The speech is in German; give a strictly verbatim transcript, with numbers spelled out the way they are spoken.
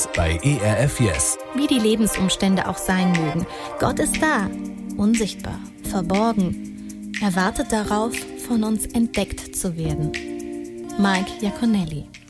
Jetzt bei E R F Yes. Wie die Lebensumstände auch sein mögen, Gott ist da, unsichtbar, verborgen. Er wartet darauf, von uns entdeckt zu werden. Mike Iaconelli.